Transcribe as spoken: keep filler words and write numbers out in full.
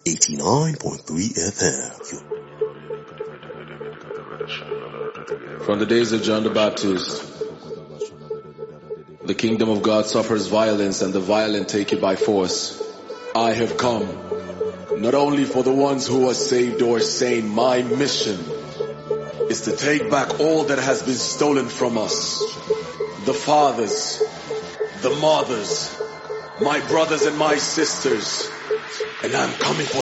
eighty-nine point three F M. From the days of John the Baptist, the kingdom of God suffers violence and the violent take it by force. I have come, not only for the ones who are saved or sane. My mission is to take back all that has been stolen from us. The fathers, the mothers, my brothers and my sisters. And I'm coming for